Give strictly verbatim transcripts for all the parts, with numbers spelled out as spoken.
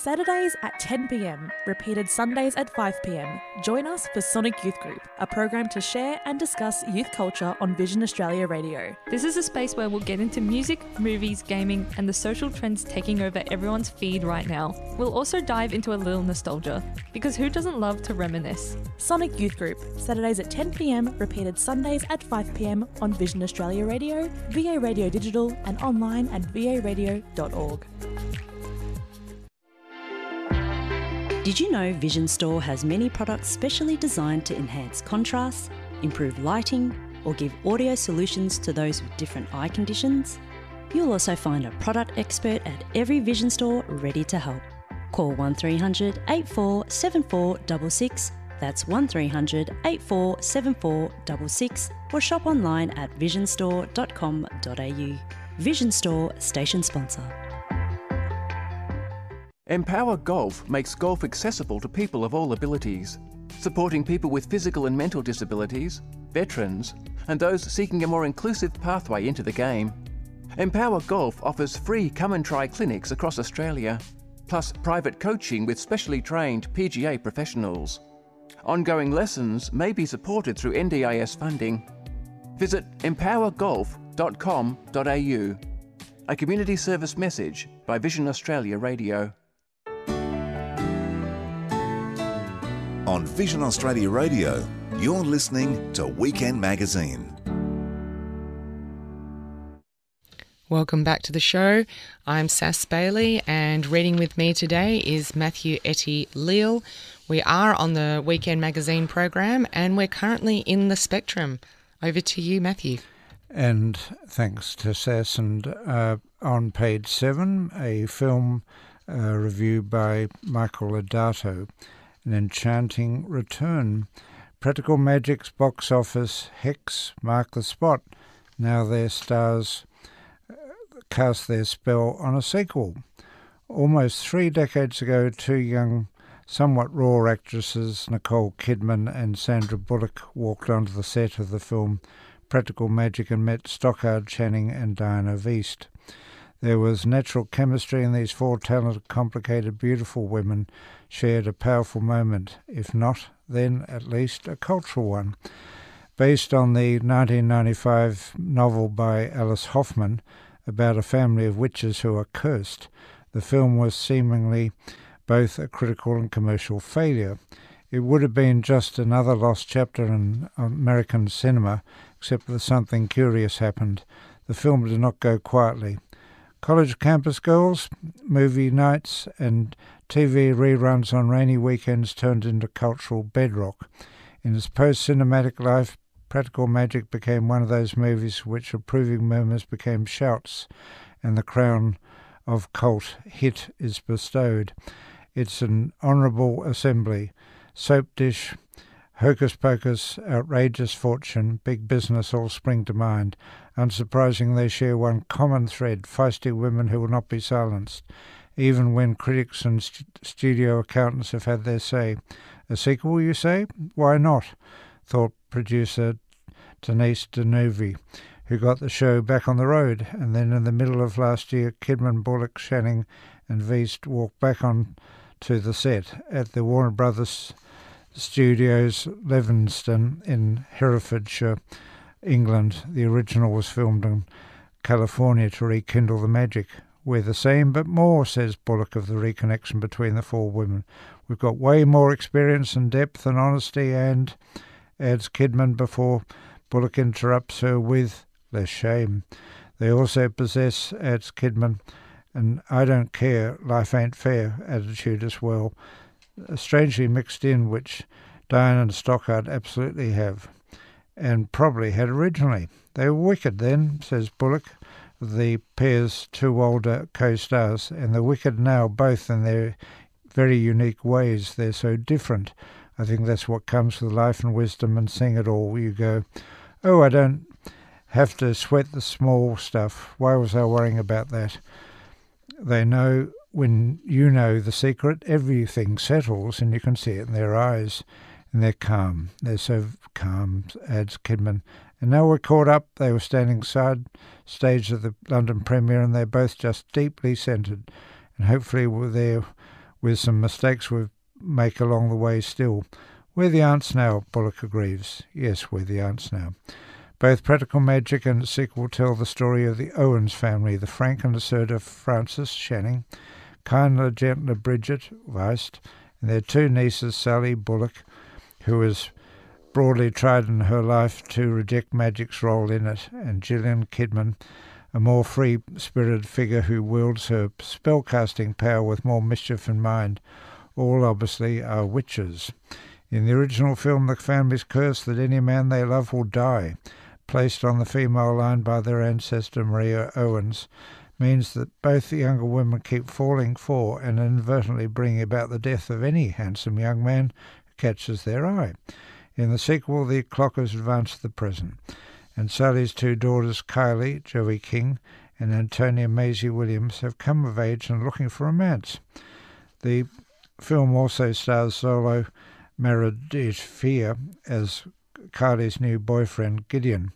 Saturdays at ten p m, repeated Sundays at five p m. Join us for Sonic Youth Group, a program to share and discuss youth culture on Vision Australia Radio. This is a space where we'll get into music, movies, gaming, and the social trends taking over everyone's feed right now. We'll also dive into a little nostalgia, because who doesn't love to reminisce? Sonic Youth Group, Saturdays at ten p m, repeated Sundays at five p m on Vision Australia Radio, V A Radio Digital, and online at v a radio dot org. Did you know Vision Store has many products specially designed to enhance contrast, improve lighting, or give audio solutions to those with different eye conditions? You'll also find a product expert at every Vision Store ready to help. Call one three hundred, eight four seven four six six, that's one three hundred, eight four seven four six six, or shop online at vision store dot com dot a u. Vision Store, station sponsor. Empower Golf makes golf accessible to people of all abilities, supporting people with physical and mental disabilities, veterans, and those seeking a more inclusive pathway into the game. Empower Golf offers free come and try clinics across Australia, plus private coaching with specially trained P G A professionals. Ongoing lessons may be supported through N D I S funding. Visit empower golf dot com dot a u. A community service message by Vision Australia Radio. On Vision Australia Radio, you're listening to Weekend Magazine. Welcome back to the show. I'm Sass Bailey, and reading with me today is Matthew Etty Leal. We are on the Weekend Magazine program, and we're currently in the Spectrum. Over to you, Matthew. And thanks to Sass. And uh, on page seven, a film uh, review by Michael Adato, An Enchanting Return. Practical Magic's box office Hex mark the spot. Now their stars uh, cast their spell on a sequel. Almost three decades ago, two young, somewhat raw actresses, Nicole Kidman and Sandra Bullock, walked onto the set of the film Practical Magic and met Stockard Channing and Diana Wiest. There was natural chemistry, and these four talented, complicated, beautiful women shared a powerful moment, if not, then at least a cultural one. Based on the nineteen ninety-five novel by Alice Hoffman about a family of witches who are cursed, the film was seemingly both a critical and commercial failure. It would have been just another lost chapter in American cinema, except that something curious happened. The film did not go quietly. College campus girls, movie nights, and T V reruns on rainy weekends turned into cultural bedrock. In its post-cinematic life, Practical Magic became one of those movies for which approving murmurs became shouts, and the crown of cult hit is bestowed. It's an honourable assembly. Soap dish, hocus pocus, outrageous fortune, big business all spring to mind. Unsurprising, they share one common thread, feisty women who will not be silenced, even when critics and st- studio accountants have had their say. A sequel, you say? Why not? Thought producer Denise Deneuve, who got the show back on the road. And then in the middle of last year, Kidman, Bullock, Channing and Wiest walked back on to the set at the Warner Brothers Studios, Levingston in Herefordshire, England. The original was filmed in California to rekindle the magic. We're the same but more, says Bullock of the reconnection between the four women. We've got way more experience and depth and honesty, and, adds Kidman before Bullock interrupts her with, less shame. They also possess, adds Kidman, an I don't care, life ain't fair attitude as well, strangely mixed in, which Diane and Stockard absolutely have, and probably had originally. They were wicked then, says Bullock, the pair's two older co-stars, and they're wicked now, both in their very unique ways. They're so different. I think that's what comes with life and wisdom and seeing it all. You go, oh, I don't have to sweat the small stuff. Why was I worrying about that? They know when you know the secret, everything settles, and you can see it in their eyes, and they're calm. They're so calm, adds Kidman. And now we're caught up. They were standing side stage of the London premiere, and they're both just deeply centred, and hopefully they're with some mistakes we make along the way still. We're the aunts now, Bullock agrees. Yes, we're the aunts now. Both Practical Magic and the sequel tell the story of the Owens family, the frank and assertive Frances Channing, kinder, gentler Bridget Weist, and their two nieces, Sally Bullock, who has broadly tried in her life to reject magic's role in it, and Gillian Kidman, a more free-spirited figure who wields her spell-casting power with more mischief in mind. All obviously are witches. In the original film, the family's curse that any man they love will die, placed on the female line by their ancestor Maria Owens, means that both the younger women keep falling for and inadvertently bringing about the death of any handsome young man who catches their eye. In the sequel, the clock has advanced to the present, and Sally's two daughters, Kylie, Joey King, and Antonia Maisie Williams, have come of age and looking for romance. The film also stars Zolo Meradoshvili as Kylie's new boyfriend, Gideon,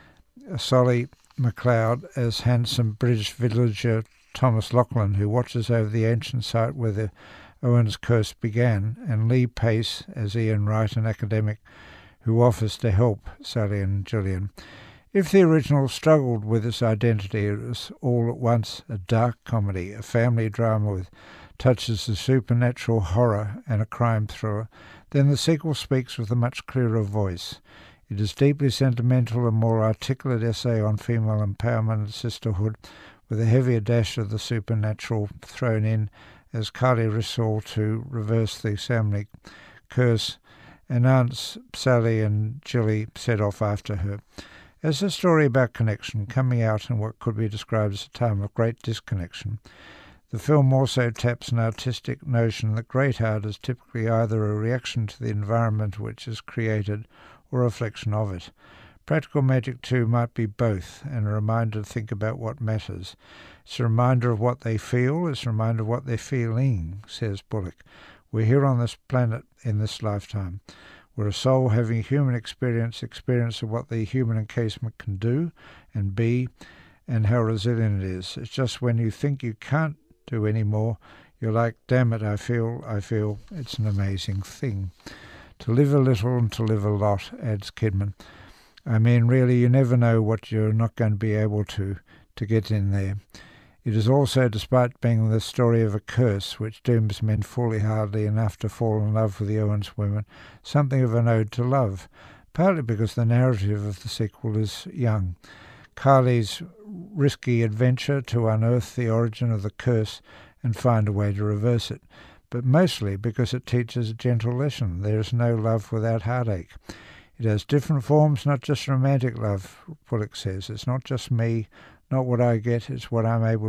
Solly MacLeod as handsome British villager Thomas Lachlan, who watches over the ancient site where the Owens curse began, and Lee Pace as Ian Wright, an academic who offers to help Sally and Gillian. If the original struggled with its identity, it was all at once a dark comedy, a family drama with touches of supernatural horror and a crime thriller, then the sequel speaks with a much clearer voice. It is deeply sentimental, a more articulate essay on female empowerment and sisterhood, with a heavier dash of the supernatural thrown in as Kylie resolved to reverse the family curse, and aunts Sally and Jilly set off after her. As a story about connection, coming out in what could be described as a time of great disconnection, the film also taps an artistic notion that great art is typically either a reaction to the environment which is created or a reflection of it. Practical Magic too might be both, and a reminder to think about what matters. It's a reminder of what they feel, it's a reminder of what they're feeling, says Bullock. We're here on this planet in this lifetime. We're a soul having a human experience, experience of what the human encasement can do and be, and how resilient it is. It's just when you think you can't do any more, you're like, damn it, I feel, I feel. It's an amazing thing. To live a little and to live a lot, adds Kidman. I mean, really, you never know what you're not going to be able to, to get in there. It is also, despite being the story of a curse which dooms men fully hardly enough to fall in love with the Owens women, something of an ode to love, partly because the narrative of the sequel is young. Kylie's risky adventure to unearth the origin of the curse and find a way to reverse it, but mostly because it teaches a gentle lesson. There is no love without heartache. It has different forms, not just romantic love, Bullock says. It's not just me, not what I get, it's what I'm able